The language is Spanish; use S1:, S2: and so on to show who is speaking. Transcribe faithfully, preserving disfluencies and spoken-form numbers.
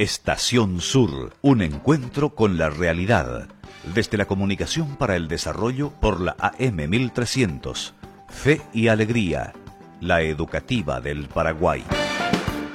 S1: Estación Sur, un encuentro con la realidad. Desde la comunicación para el desarrollo por la A M mil trescientos. Fe y Alegría, la educativa del Paraguay.